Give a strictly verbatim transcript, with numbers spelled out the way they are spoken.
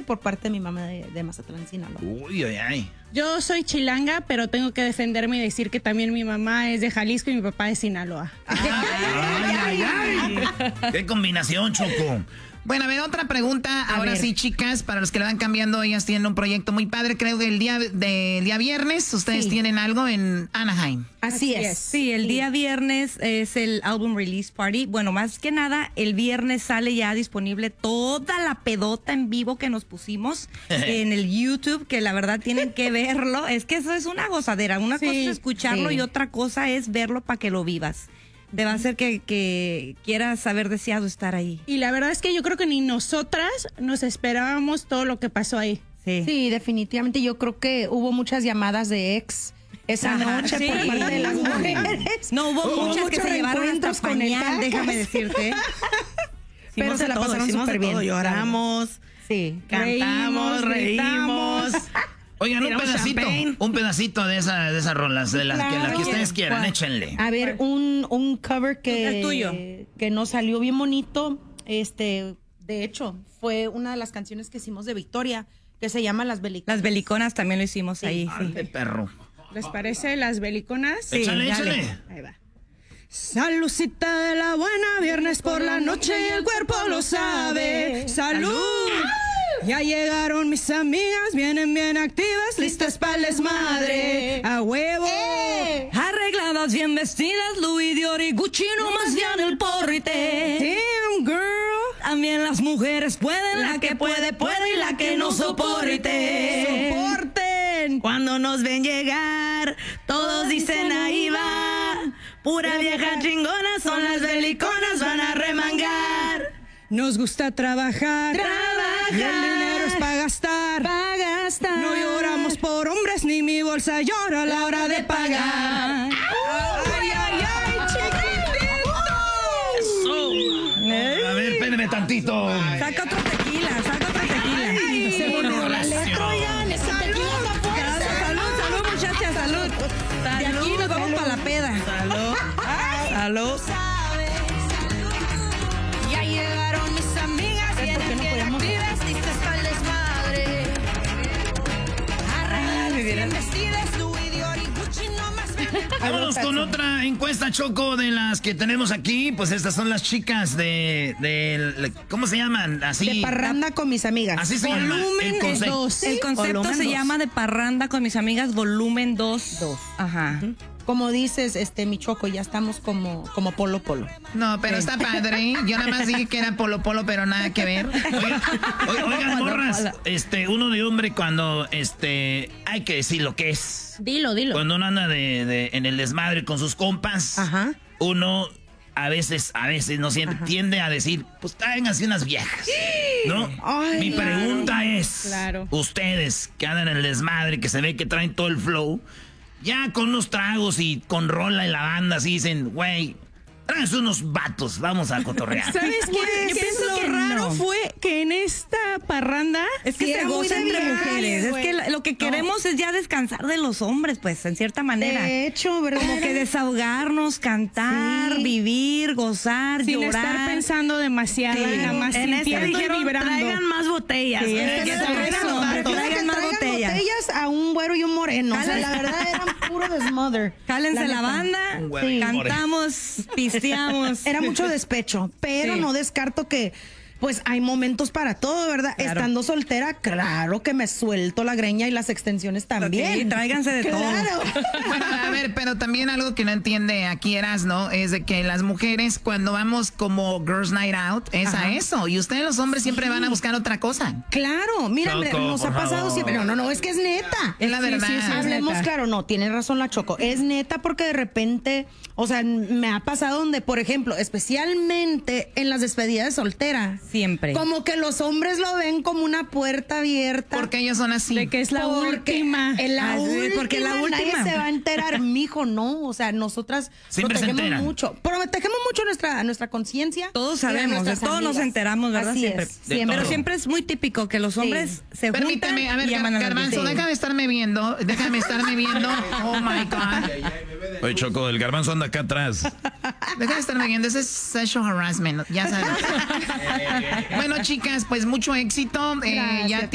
por parte de mi mamá de, de Mazatlán, Sinaloa. Uy, ay, ay. Yo soy chilanga, pero tengo que defenderme y decir que también mi mamá es de Jalisco y mi papá de Sinaloa. Ay, ay, ay. Qué combinación, Choco. Bueno, a ver, otra pregunta. A Ahora ver. sí, chicas, para los que le van cambiando, ellas tienen un proyecto muy padre. Creo que el día, de, el día viernes ustedes Sí. tienen algo en Anaheim. Así, Así es. es. Sí, el día viernes es el album release party. Bueno, más que nada, el viernes sale ya disponible toda la pedota en vivo que nos pusimos en el YouTube, que la verdad tienen que verlo. Es que eso es una gozadera. Una Sí, cosa es escucharlo sí. y otra cosa es verlo para que lo vivas. Te va a hacer que, que quieras haber deseado estar ahí. Y la verdad es que yo creo que ni nosotras nos esperábamos todo lo que pasó ahí. Sí. Sí, definitivamente. Yo creo que hubo muchas llamadas de ex esa Ajá, noche sí. por parte de las mujeres. No, hubo Hubo muchas que muchos se llevaron hasta reencuentros con el pañal, Cacas. déjame decirte. Pero Hicimos se de la todo, pasaron hicimos de súper bien. todo, lloramos. Sí. Cantamos, reímos. Oigan, un Tiramos pedacito, champagne. un pedacito de, esa, de esas rolas, de las que, la que Claro. ustedes quieran, ¿Cuál? échenle. A ver, un, un cover que, El tuyo. que nos salió bien bonito. Este, de hecho, fue una de las canciones que hicimos de Victoria, que se llama Las Beliconas. Las beliconas también lo hicimos ahí. Sí. Ande, perro. ¿Les parece las beliconas? Sí, échale, dale. échale. Ahí va. Saludcita de la buena, viernes por la noche y el cuerpo lo sabe. ¡Salud! Ya llegaron mis amigas, vienen bien activas, listas para el desmadre. ¡A huevo! Arregladas, bien vestidas, Louis Dior y Gucci, no más bien el porrite. Damn, girl. También las mujeres pueden, la que puede, puede y la que no soporte. ¡Soporten! Cuando nos ven llegar, todos dicen ahí va. Pura vieja chingona, son las beliconas, van a remangar. Nos gusta trabajar. Trabajar. Y el dinero es para gastar. Pa' gastar. No lloramos por hombres, ni mi bolsa llora a la hora de pagar. ¡Ay, ay, ay, chiquitito! A ver, espérenme tantito. Saca otro tequila, saca otro tequila. Se me olvidó la letra, oigan. Ese tequila está fuerte. Salud, salud, muchachas, salud. De aquí nos vamos para la peda. Salud. Salud. Ya llegaron mis amigas, vienen bien activas, listas para el desmadre. Arregladas, bien vestidas, Louis Dior y Gucci, no más ven. Vámonos con otra encuesta, Choco, de las que tenemos aquí. Pues estas son las chicas de... de ¿cómo se llaman? Así. De parranda con mis amigas. Así se llama. Volumen El concepto. dos. El concepto Volumen se dos. llama De Parranda con mis amigas, volumen dos. Dos. Ajá. Como dices, este, mi Choco, ya estamos como, como polo polo. No, pero está padre. Yo nada más dije que era polo polo, pero nada que ver. Oigan, oigan, oigan, morras, este, uno de hombre cuando, este, hay que decir lo que es. Dilo, dilo. Cuando uno anda de, de- en el desmadre con sus compas, Ajá. uno a veces, a veces, no siempre, tiende a decir, pues traen así unas viejas, ¿no? Ay, Mi claro. pregunta es, Claro. ustedes que andan en el desmadre, que se ve que traen todo el flow, ya con unos tragos y con rola y la banda, así dicen, güey, tráense unos vatos, vamos a cotorrear. ¿Sabes qué? Yo Yo pienso pienso que lo raro no. fue que en esta parranda Es que Sí, se era muy goza de entre viajes, mujeres. Es güey. que la- lo que queremos es ya descansar de los hombres, pues, en cierta manera. De hecho, ¿verdad? Como que desahogarnos, cantar, Sí. vivir, gozar, sin llorar. estar pensando demasiado, Sí. nada más En esta sintiendo y dijeron, vibrando. traigan más botellas. Sí, Es es que que traigan traigan los los vatos, Prefiero traigan que más traigan botellas. botellas a un güero y un moreno. O sea, Jálense. la verdad eran puro desmother. Jálense la, neta. banda, Un güero y un moreno. cantamos, pisteamos. Era mucho despecho, pero Sí. no descarto que pues hay momentos para todo, ¿verdad? Claro. Estando soltera, claro que me suelto la greña y las extensiones también. Sí, tráiganse de todo. Claro. Bueno, a ver, pero también algo que no entiende aquí Erasno es de que las mujeres cuando vamos como Girls Night Out es a eso. Y ustedes los hombres siempre van a buscar otra cosa. Claro, mira, Choco, hombre, nos por ha pasado favor. siempre. No, no, no, es que es neta. Es la Sí, sí, verdad. sí, es Hablemos neta. claro, no, tiene razón la Choco. Es neta porque de repente, o sea, me ha pasado donde, por ejemplo, especialmente en las despedidas de soltera, Siempre. como que los hombres lo ven como una puerta abierta. Porque ellos son así. De que es la Porque última. en la Ah, sí, última, porque la nadie última. se va a enterar, mijo, no, o sea, nosotras Siempre se protegemos enteran. mucho, protegemos mucho nuestra nuestra conciencia. Todos y a sabemos, de nuestras todos nos amigas. enteramos, ¿verdad? Así Siempre. es, De siempre. Pero siempre es muy típico que los hombres se juntan Permíteme, a ver, y llaman Gar- a las Garbanzo, viejas. déjame estarme viendo, déjame estarme viendo. Oh my God. Oye, Choco, el garbanzo anda acá atrás. Déjame estarme viendo, ese es sexual harassment, ya sabes. Bueno, chicas, pues mucho éxito. Eh, Gracias. ya